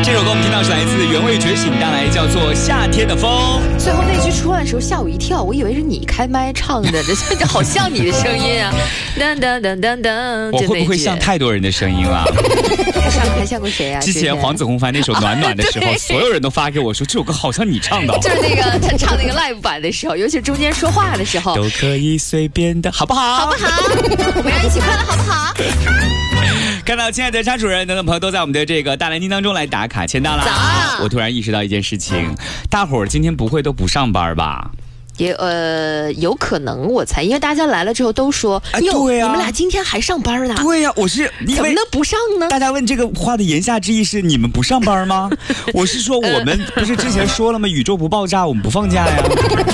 这首歌我们听到是来自原味觉醒带来叫做夏天的风。 最后那句出来的时候吓我一跳，我以为是你开麦唱的，这好像你的声音啊！噔噔噔噔噔， 我会不会像太多人的声音了？ 还像过谁啊？ 之前黄子弘发那首《暖暖》的时候，所有人都发给我说这首歌好像你唱的。 就是那个他唱那个 live 版的时候，尤其是中间说话的时候， 都可以随便的，好不好？ 好不好？我们要一起快乐，好不好？ 看到亲爱的张主任等等朋友都在我们的这个大蓝鲸当中来打卡签到啦。我突然意识到一件事情，大伙儿今天不会都不上班吧？ 也有可能我猜，因为大家来了之后都说， 对呀， 你们俩今天还上班呢？ 对呀，我是怎么能不上呢？ 大家问这个话的言下之意是你们不上班吗？我是说我们不是之前说了吗？宇宙不爆炸，我们不放假呀。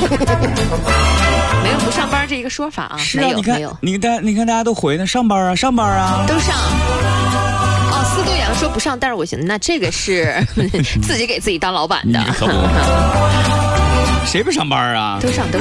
没有不上班这一个说法啊。 是啊，你看大家都回呢，上班啊，上班啊， 都上。哦，司徒阳说不上，但是我觉得那这个是自己给自己当老板的。 可不。谁不上班啊？ 都上。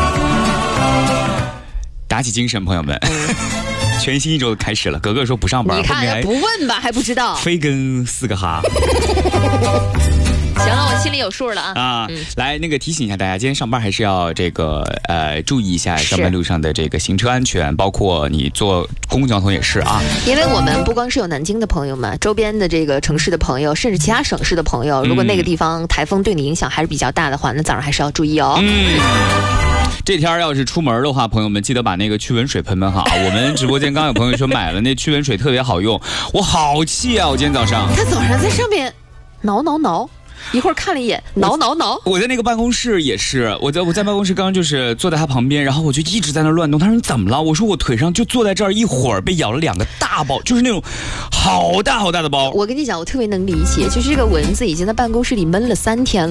打起精神，朋友们！全新一周开始了。格格说不上班， 你看不问吧还不知道， 非跟4个哈。 行了，我心里有数了啊！ 来，那个提醒一下大家，今天上班还是要这个注意一下上班路上的这个行车安全，包括你坐公共交通也是啊。 因为我们不光是有南京的朋友们，周边的这个城市的朋友，甚至其他省市的朋友，如果那个地方台风对你影响还是比较大的话，那早上还是要注意哦。 这天要是出门的话，朋友们记得把那个驱蚊水喷喷好。我们直播间刚有朋友说买了那驱蚊水特别好用，我好气啊！我今天早上他早上在上面挠，一会儿看了一眼，挠。 我在那个办公室也是，我在办公室刚刚就是坐在他旁边，然后我就一直在那乱动。他说你怎么了？我说我腿上就坐在这儿，一会儿被咬了2个大包，就是那种好大的包。 我跟你讲，我特别能理解，就是这个蚊子已经在办公室里闷了3天了。